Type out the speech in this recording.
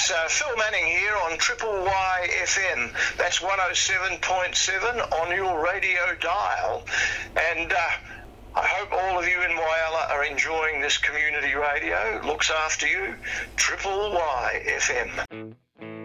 It's Phil Manning here on Triple Y FM. That's 107.7 on your radio dial. And I hope all of you in Whyalla are enjoying this community radio. Looks after you. Triple Y FM.